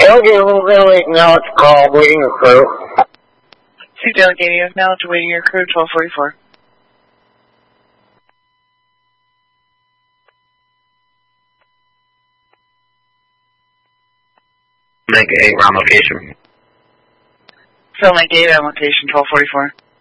Okay, we'll delegate now to call, waiting your crew. See delegating is now to waiting your crew, 1244. Make a ground location. Phil, make 8 on location, 1244.